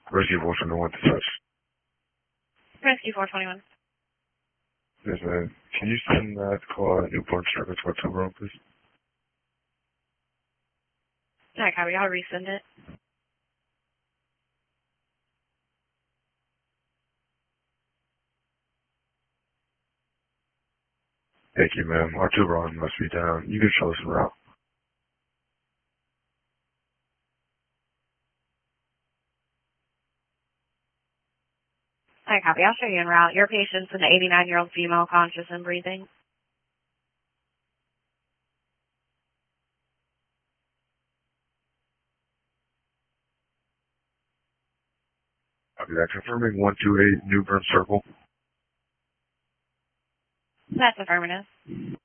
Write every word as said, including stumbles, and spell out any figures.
Rescue four twenty-one to touch. Rescue four twenty-one. Yes, man. Can you send that call at Newport Circle to our two room, please? Alright, copy. I'll resend it. Thank you, ma'am. Our two run must be down. You can show us the route. Alright, copy. I'll show you en route. Your patient's an eighty-nine-year-old female, conscious and breathing. Copy that. Confirming one two eight New Bern Circle. That's affirmative.